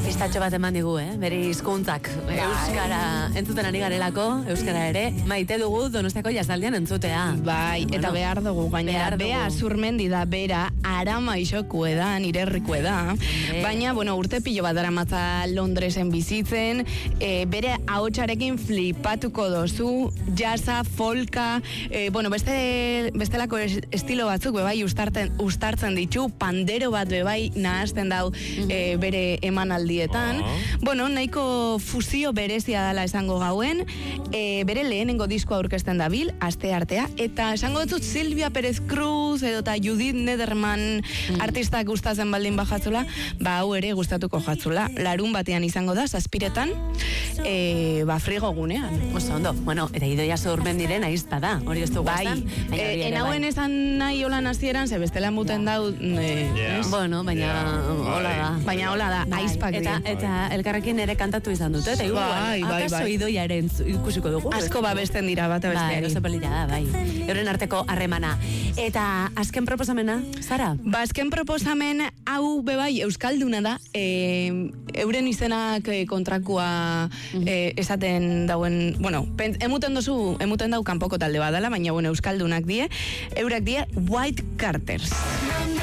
Pistatxo bat eman digu, bere hizkuntzak. Euskara entzuten ari garelako, euskara ere, maite dugu Donostiako jazaldian entzutea. Bai, eta behar dugu gainera. Bea Zurmendi da, bera, Arama isoku da, nirerriku da. Baina, urte pilo bat daramatza Londresen bizitzen, bere ahotsarekin flipatuko dozu, jazza, folka, bestelako estilo batzuk bebai ustartzen ditu, pandero bat bebai nahazten dau bere emanaldietan. Nahiko fusio berezia dela esango gauen, bere lehenengo diskoa aurkezten dabil, aste artea, eta esango dut Silvia Pérez Cruz edota Judith Nederman artistak gustatzen baldin bajatzula, hau ere gustatuko jatzula. Larun batean izango da, 7:00, frigo gunean. Oso ondo, eta Idoia Zurmendiren ahizpa da, hori ez dugu bai. Enauen esan nahi holan hasieran, ze bestela muten dau, baina hola da, ahizpak dira. Eta elkarrekin ere kantatu izan dute, eta akaso Idoia ere ikusiko dugu. Asko babesten dira bata besteari. Oso polita da, bai. Euren arteko harremana. Eta azken proposamena, Zara? Azken proposamen hau bebai euskalduna da, euren izenak kontrakua esaten dauen, emuten dau kanpoko talde badala, baina euskaldunak die, eurak die White Carters.